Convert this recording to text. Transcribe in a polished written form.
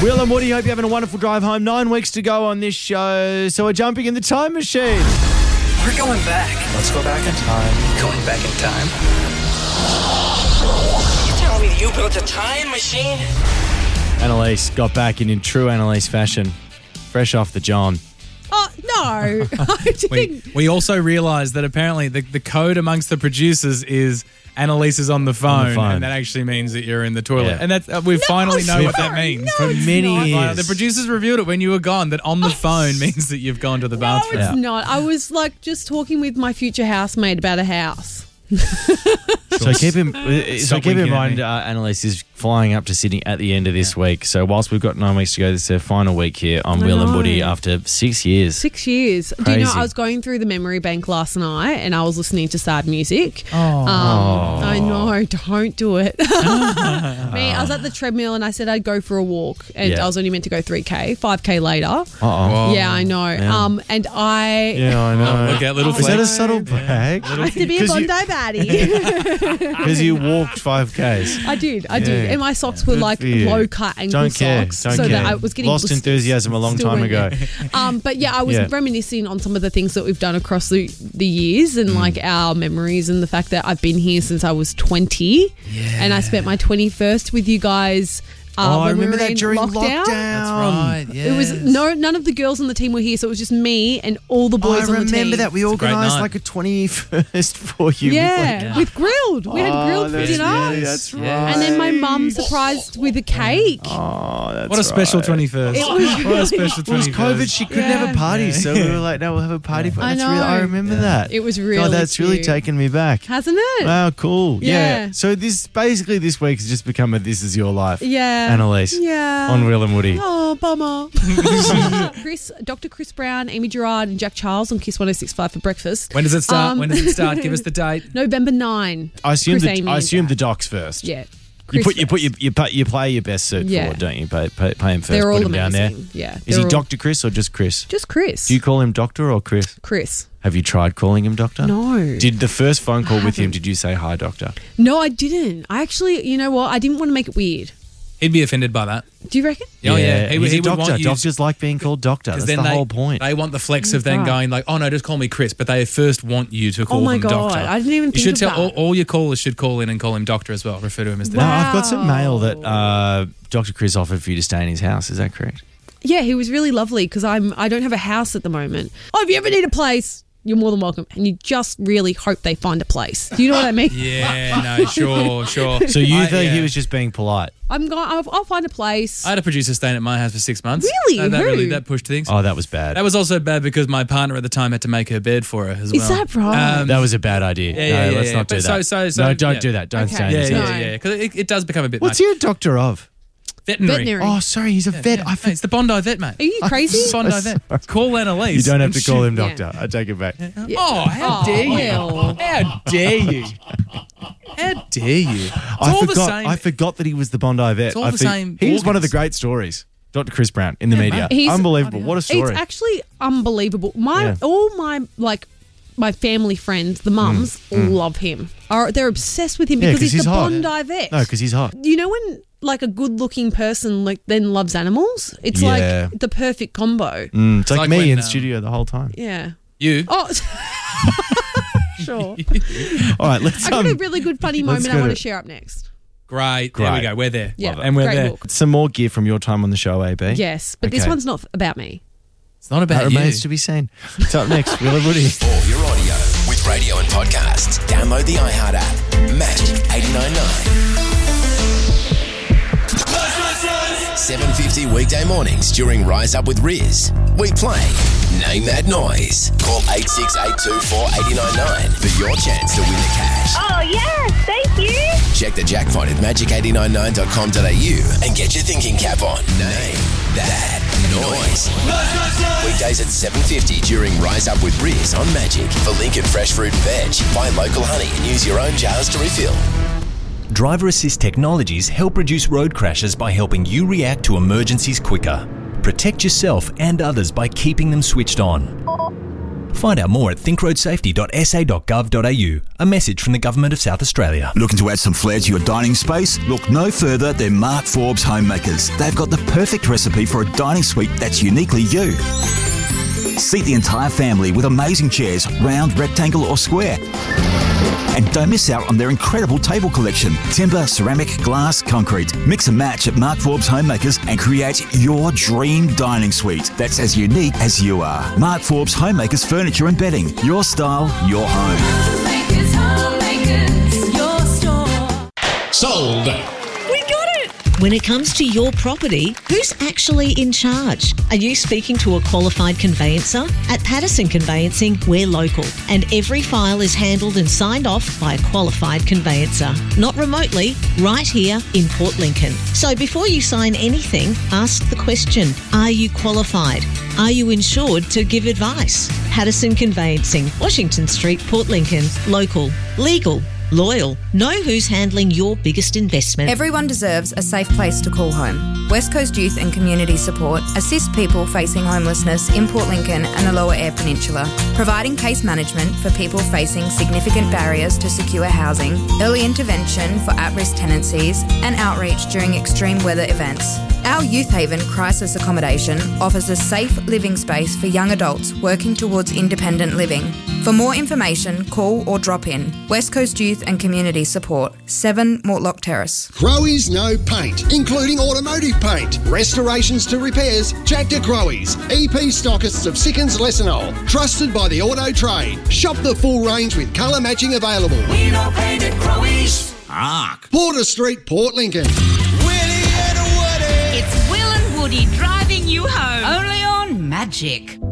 Will and Woody, hope you're having a wonderful drive home. 9 weeks to go on this show, so we're jumping in the time machine. We're going back. Let's go back in time. Going back in time? You telling me you built a time machine? Annalise got back in true Annalise fashion, fresh off the John. Oh, no. I didn't. We also realised that apparently the code amongst the producers is Annalise is on the phone, and that actually means that you're in the toilet. Yeah. And that's we finally know what that means. No, For it's many not. years. The producers reviewed it when you were gone, that on the phone means that you've gone to the No, bathroom. it's not. I was like just talking with my future housemate about a house. So keep in winking mind, at me. Annalise is flying up to Sydney at the end of this week. So whilst we've got 9 weeks to go, this is their final week here on I Will and know. Woody after 6 years. 6 years. Do you know, Crazy. I was going through the memory bank last night and I was listening to sad music. Oh. I know, don't do it. I was at the treadmill and I said I'd go for a walk and Yeah. I was only meant to go 3K, 5K later. Uh-oh. Yeah, I know. Yeah. And I Yeah, I know. Look out, little Is that a flex. subtle brag? I used to be a Bondi baddie. Because you walked 5Ks. I did. And my socks were like for you. low cut ankle Don't care. socks. Don't so care. that I was getting Lost blisters. enthusiasm a long Still time went ago. there. But yeah, I was Yeah. reminiscing on some of the things that we've done across the years and like our memories and the fact that I've been here since I was 20 and I spent my 21st with you guys. I when we remember were that in during lockdown. lockdown. That's right. It was none of the girls on the team were here, so it was just me and all the boys I on the team. remember that we a great organised night. like a 21st for you. Yeah, with grilled. We had grilled for that's dinner. right, that's right. And then my mum surprised with a cake. Oh, that's What a special right. 21st. It was What a really- special 21st. Well, it was COVID. She couldn't have a party, so we were like, "No, we'll have a party." For I that's know. Really, I remember that. It was really God, that's really cute. taken me back. Hasn't it? Wow, cool. Yeah. Yeah. So this week has just become a "This Is Your Life." Yeah. Annalise. Yeah. On Will and Woody. Oh, bummer. Dr. Chris Brown, Amy Gerard, and Jack Charles on Kiss 106.5 for breakfast. When does it start? When does it start? Give us the date. November 9. I assume Chris, Amy, and the Jack. docs first. Yeah. You Chris first. you play your best suit Yeah. for it, don't you? Pay him first. They're put all him down there. amazing. Yeah. Is they're he all- Dr. Chris or just Chris? Just Chris. Do you call him Doctor or Chris? Chris. Have you tried calling him Doctor? No. Did the first phone call with him? haven't. Did you say hi, Doctor? No, I didn't. I actually, you know what? I didn't want to make it weird. He'd be offended by that. Do you reckon? Oh, yeah. He's He a would doctor. want you Doctors like being called Doctor. That's the whole point. They want the flex of then Right. going like, oh no, just call me Chris. But they first want you to call Oh my them God, Doctor. I didn't even You think should of tell that. all your callers should call in and call him Doctor as well. Refer to him as the No, Wow. I've got some mail that Dr. Chris offered for you to stay in his house. Is that correct? Yeah, he was really lovely because I don't have a house at the moment. Oh, if you ever need a place, you're more than welcome. And you just really hope they find a place. Do you know what I mean? Yeah, no, sure. So you think yeah. he was just being polite? I'll find a place. I had a producer staying at my house for 6 months. Really? Who? That pushed things. Oh, that was bad. That was also bad because my partner at the time had to make her bed for her as well. Is that right? That was a bad idea. Yeah, Let's not do But that. so- no, don't yeah. do that. Don't Okay. stay in Yeah, his yeah, house. No. yeah. Because it does become a bit What's much. he a doctor of? Veterinary. Oh, sorry, he's a vet. Yeah. I Mate, it's the Bondi vet, mate. Are you crazy? Bondi vet. Call Annalise. You don't have and to call him Yeah. doctor. I take it back. Oh, how dare you? Will. How dare you? How dare you? It's all the same. I forgot that he was the Bondi vet. It's all the same He was one of the organs. great stories. Dr. Chris Brown in the media. He's- Unbelievable. What a story. It's actually unbelievable. Yeah. All my family friends, the mums, love him. They're obsessed with him Yeah, because 'cause he's he's the hot. Bondi vet. No, because he's hot. You know when like a good-looking person then loves animals? It's Yeah. like the perfect combo. It's like like me when, in studio the whole time. Yeah. You. Oh, sure. All right, let's I got a really good funny let's moment go I want to- to share up next. Great. There we Great. go. We're there. Yeah, And we're great there. book. some more gear from your time on the show, AB. Yes, but this Okay. one's not about me. It's not about That you. remains to be seen. What's up next? Will and Woody. All your audio with radio and podcasts. Download the iHeart app. Magic 89.9. 7:50 weekday mornings during Rise Up with Riz. We play Name That Noise. Call 86824899 for your chance to win the cash. Oh, yes, thank you. Check the jackpot at magic899.com.au and get your thinking cap on. Name That Noise. Weekdays at 7:50 during Rise Up with Riz on Magic. For Lincoln Fresh Fruit and Veg, buy local honey and use your own jars to refill. Driver Assist Technologies help reduce road crashes by helping you react to emergencies quicker. Protect yourself and others by keeping them switched on. Find out more at thinkroadsafety.sa.gov.au. A message from the Government of South Australia. Looking to add some flair to your dining space? Look no further than Mark Forbes Homemakers. They've got the perfect recipe for a dining suite that's uniquely you. Seat the entire family with amazing chairs, round, rectangle or square. And don't miss out on their incredible table collection. Timber, ceramic, glass, concrete. Mix and match at Mark Forbes Homemakers and create your dream dining suite that's as unique as you are. Mark Forbes Homemakers Furniture and Bedding. Your style, your home. Homemakers, your store. Sold. When it comes to your property, who's actually in charge? Are you speaking to a qualified conveyancer? At Patterson Conveyancing, we're local, and every file is handled and signed off by a qualified conveyancer. Not remotely, right here in Port Lincoln. So before you sign anything, ask the question, are you qualified? Are you insured to give advice? Patterson Conveyancing, Washington Street, Port Lincoln. Local, legal, loyal. Know who's handling your biggest investment. Everyone deserves a safe place to call home. West Coast Youth and Community Support assists people facing homelessness in Port Lincoln and the Lower Eyre Peninsula, providing case management for people facing significant barriers to secure housing, early intervention for at-risk tenancies, and outreach during extreme weather events. Our Youth Haven Crisis Accommodation offers a safe living space for young adults working towards independent living. For more information, call or drop in. West Coast Youth and Community Support, 7 Mortlock Terrace. Crowe's No Paint, including automotive paint, restorations to repairs. Chat to Crowe's, EP stockists of Sickens Lessenol, trusted by the auto trade. Shop the full range with colour matching available. We don't paint at Crowe's. Porter Street, Port Lincoln. It's Will and Woody driving you home. Only on Magic.